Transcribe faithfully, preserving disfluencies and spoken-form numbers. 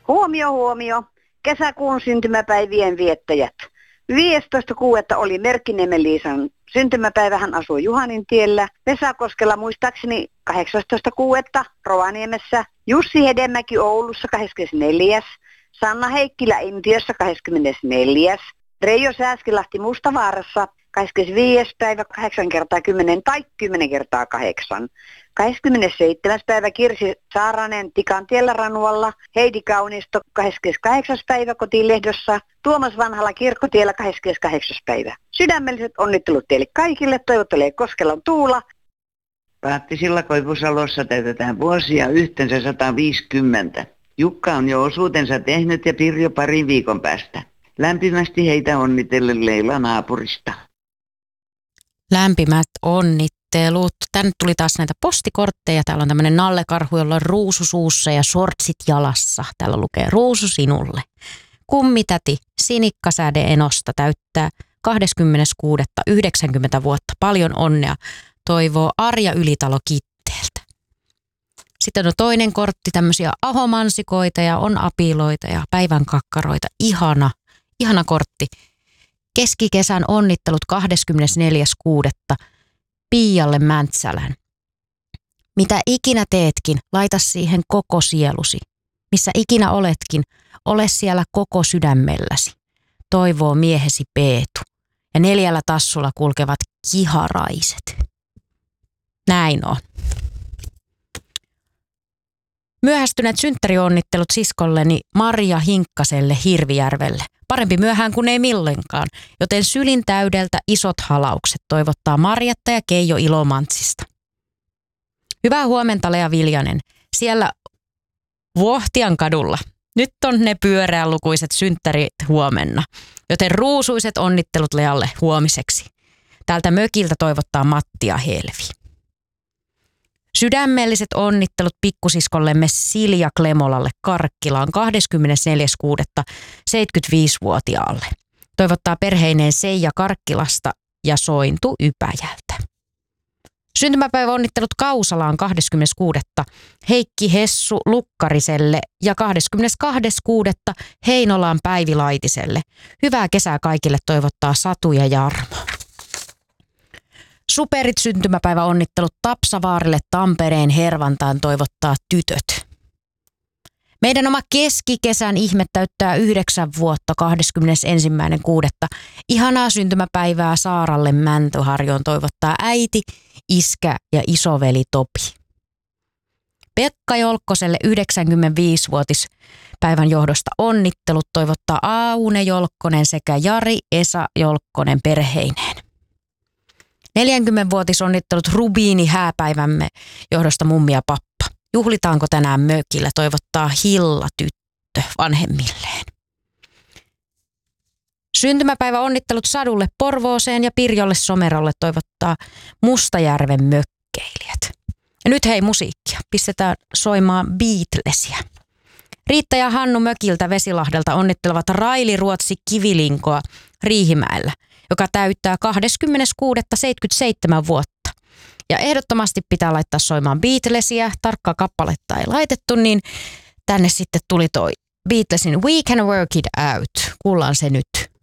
Huomio, huomio. Kesäkuun syntymäpäivien viettäjät. viidestoista kuudetta oli Merkkiniemen Liisan syntymäpäivä. Hän asui Juhanintiellä. Vesakoskella muistaakseni kahdeksastoista kuudetta Rovaniemessä. Jussi Hedemäki Oulussa kahdeskymmenesneljäs Sanna Heikkilä Intiassa kahdeskymmenesneljäs Reijo Sääskilahti Mustavaarassa kahdeskymmenesviides päivä kahdeksan kertaa kymmenen tai kymmenen kertaa kahdeksan. kahdeskymmenesseitsemäs päivä Kirsi Saaranen Tikantiellä Ranualla, Heidi Kaunisto kahdeskymmeneskahdeksas päivä Kotilehdossa, Tuomas Vanhala Kirkkotiellä kahdeskymmeneskahdeksas päivä. Sydämelliset onnittelut teille kaikille, toivottelee Koskelon Tuula. Paattisilla Koivusalossa täytetään vuosia yhteensä sata viisikymmentä. Jukka on jo osuutensa tehnyt ja Pirjo parin viikon päästä. Lämpimästi heitä onnitellen Leila naapurista. Lämpimät onnittelut. Tänne tuli taas näitä postikortteja. Täällä on tämmöinen nallekarhu, jolla on ruusu suussa ja shortsit jalassa. Täällä lukee ruusu sinulle. Kummitäti Sinikkasäde Enosta täyttää kahdeskymmenes kuudetta yhdeksänkymmentä vuotta. Paljon onnea. Toivoo Arja Ylitalo Kitteeltä. Sitten on toinen kortti, tämmöisiä ahomansikoita ja on apiloita ja päivän kakkaroita. Ihana, ihana kortti. Keskikesän onnittelut kahdeskymmenesneljäs kuudetta Piialle Mäntsälän. Mitä ikinä teetkin, laita siihen koko sielusi. Missä ikinä oletkin, ole siellä koko sydämelläsi. Toivoo miehesi Peetu. Ja neljällä tassulla kulkevat kiharaiset. Näin on. Myöhästyneet synttärionnittelut siskolleni Maria Hinkkaselle Hirvijärvelle. Parempi myöhään kuin ei milloinkaan, joten sylin täydeltä isot halaukset toivottaa Marjatta ja Keijo Ilomantsista. Hyvää huomenta Lea Viljanen. Siellä Vuohtian kadulla. Nyt on ne pyöreälukuiset synttärit huomenna, joten ruusuiset onnittelut Lealle huomiseksi. Täältä mökiltä toivottaa Matti ja Helvi. Sydämelliset onnittelut pikkusiskollemme Silja Klemolalle Karkkilaan kahdeskymmenesneljäs kuudetta seitsemänkymmentäviisivuotiaalle. Toivottaa perheineen Seija Karkkilasta ja Sointu Ypäjältä. Syntymäpäivä onnittelut Kausalaan kahdeskymmenes kuudetta Heikki Hessu Lukkariselle ja kahdeskymmenestoinen kuudetta Heinolaan Päivi Laitiselle. Hyvää kesää kaikille toivottaa Satu ja Jarmo. Superit syntymäpäivä onnittelut Tapsavaarille Tampereen Hervantaan toivottaa tytöt. Meidän oma keskikesän ihme täyttää yhdeksän vuotta kahdeskymmenesensimmäinen kuudetta Ihanaa syntymäpäivää Saaralle Mäntyharjoon toivottaa äiti, iskä ja isoveli Topi. Pekka Jolkkoselle yhdeksänkymmentäviisivuotispäivän johdosta onnittelut toivottaa Aune Jolkkonen sekä Jari Esa Jolkkonen perheineen. neljäkymmenvuotisonnittelut Rubiini hääpäivämme johdosta mummi ja pappa. Juhlitaanko tänään mökillä, toivottaa Hilla tyttö vanhemmilleen. Syntymäpäivä onnittelut Sadulle Porvooseen ja Pirjolle Somerolle toivottaa Mustajärven mökkeilijät. Ja nyt hei musiikkia, pistetään soimaan Beatlesia. Riitta ja Hannu mökiltä Vesilahdelta onnittelevat Raili Ruotsi Kivilinkoa Riihimäellä, joka täyttää kahdeskymmenes kuudetta seitsemänkymmentäseitsemän vuotta. Ja ehdottomasti pitää laittaa soimaan Beatlesia, tarkkaa kappaletta ei laitettu, niin tänne sitten tuli toi Beatlesin We Can Work It Out. Kuullaan se nyt.